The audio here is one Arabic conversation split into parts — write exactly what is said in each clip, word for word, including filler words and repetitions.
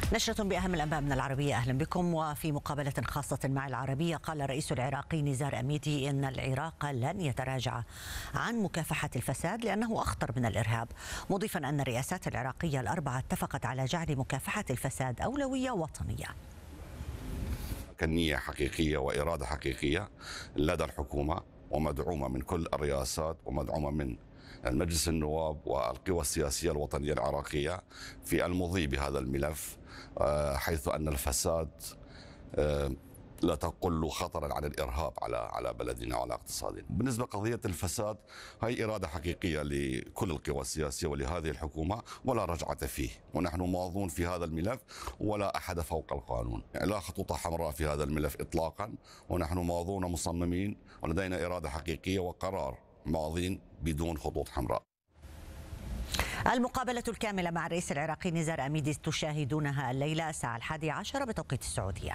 نشرة بأهم الأنباء من العربية، أهلا بكم. وفي مقابلة خاصة مع العربية قال الرئيس العراقي نزار أميدي إن العراق لن يتراجع عن مكافحة الفساد لأنه أخطر من الإرهاب، مضيفا أن الرئاسات العراقية الأربعة اتفقت على جعل مكافحة الفساد أولوية وطنية. كنية حقيقية وإرادة حقيقية لدى الحكومة ومدعومة من كل الرئاسات ومدعومة من المجلس النواب والقوى السياسية الوطنية العراقية في المضي بهذا الملف، حيث أن الفساد لا تقل خطرا على الإرهاب على على بلدنا وعلى اقتصادنا. بالنسبة لقضية الفساد هي إرادة حقيقية لكل القوى السياسية ولهذه الحكومة ولا رجعة فيه، ونحن ماضون في هذا الملف ولا أحد فوق القانون، لا خطوط حمراء في هذا الملف إطلاقا، ونحن ماضون مصممين ولدينا إرادة حقيقية وقرار ماضين بدون خطوط حمراء. المقابلة الكاملة مع الرئيس العراقي نزار أميدي تشاهدونها الليلة الساعة الحادية عشرة بتوقيت السعودية.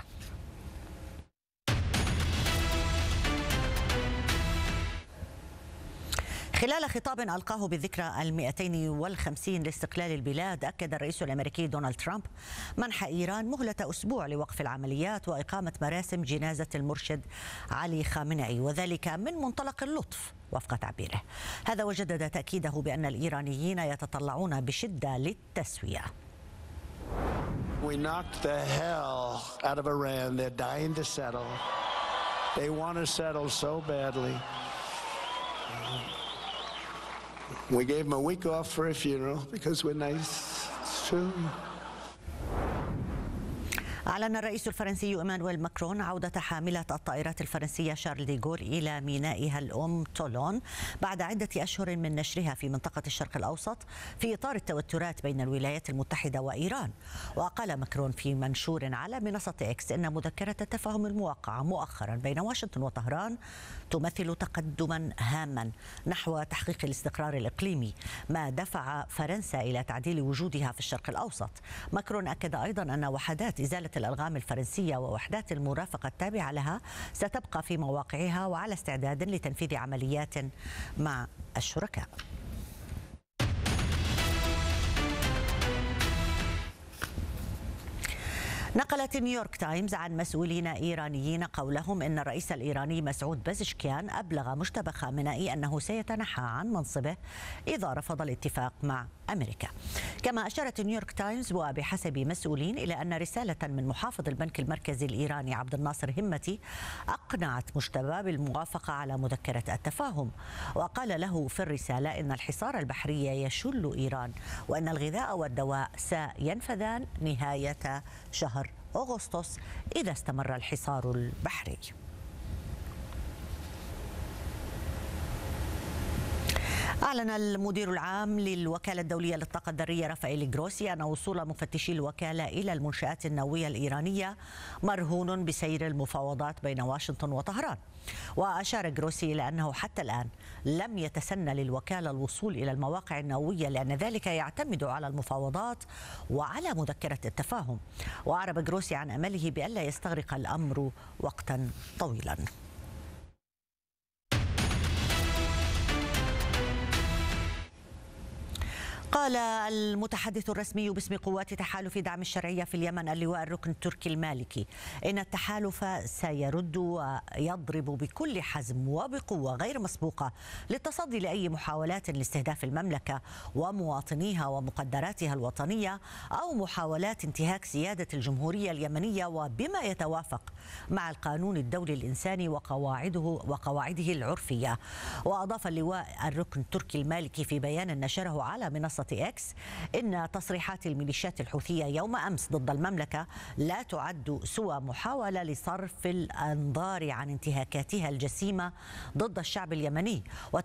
خلال خطاب ألقاه بالذكرى المئتين والخمسين لاستقلال البلاد، أكد الرئيس الأمريكي دونالد ترامب منح إيران مهلة أسبوع لوقف العمليات وإقامة مراسم جنازة المرشد علي خامنئي، وذلك من منطلق اللطف وفق تعبيره. هذا وجدد تأكيده بأن الإيرانيين يتطلعون بشدة للتسوية. We knocked the hell out of Iran. They're dying to settle. They want to settle so badly. We gave them a week off for a funeral because we're nice. It's true. أعلن الرئيس الفرنسي إيمانويل ماكرون عودة حاملة الطائرات الفرنسية شارل دي غول إلى مينائها الأم تولون بعد عدة أشهر من نشرها في منطقة الشرق الأوسط في إطار التوترات بين الولايات المتحدة وإيران. وقال ماكرون في منشور على منصة إكس إن مذكرة التفاهم الموقعة مؤخرا بين واشنطن وطهران تمثل تقدما هاما نحو تحقيق الاستقرار الإقليمي، ما دفع فرنسا إلى تعديل وجودها في الشرق الأوسط. ماكرون أكد أيضا أن وحدات إزالة الألغام الفرنسية ووحدات المرافقة التابعة لها ستبقى في مواقعها وعلى استعداد لتنفيذ عمليات مع الشركاء. نقلت نيويورك تايمز عن مسؤولين إيرانيين قولهم إن الرئيس الإيراني مسعود بزشكيان أبلغ مجتبى خامنئي أنه سيتنحى عن منصبه إذا رفض الاتفاق مع أمريكا. كما أشارت نيويورك تايمز وبحسب مسؤولين إلى أن رسالة من محافظ البنك المركزي الإيراني عبد الناصر همتي أقنعت مجتبى بالموافقة على مذكرة التفاهم، وقال له في الرسالة إن الحصار البحري يشل إيران وأن الغذاء والدواء سينفذان نهاية شهر أغسطس إذا استمر الحصار البحري. أعلن المدير العام للوكالة الدولية للطاقة الذرية رافائيل جروسي أن وصول مفتشي الوكالة إلى المنشآت النووية الإيرانية مرهون بسير المفاوضات بين واشنطن وطهران. وأشار جروسي إلى أنه حتى الآن لم يتسنى للوكالة الوصول إلى المواقع النووية لأن ذلك يعتمد على المفاوضات وعلى مذكرة التفاهم. وأعرب جروسي عن أمله بألا يستغرق الأمر وقتا طويلا. قال المتحدث الرسمي باسم قوات تحالف دعم الشرعية في اليمن اللواء الركن التركي المالكي إن التحالف سيرد ويضرب بكل حزم وبقوة غير مسبوقة للتصدي لأي محاولات لاستهداف المملكة ومواطنيها ومقدراتها الوطنية أو محاولات انتهاك سيادة الجمهورية اليمنية وبما يتوافق مع القانون الدولي الإنساني وقواعده وقواعده العرفية. وأضاف اللواء الركن التركي المالكي في بيان نشره على منصة إكس إن تصريحات الميليشيات الحوثية يوم أمس ضد المملكة لا تعد سوى محاولة لصرف الأنظار عن انتهاكاتها الجسيمة ضد الشعب اليمني.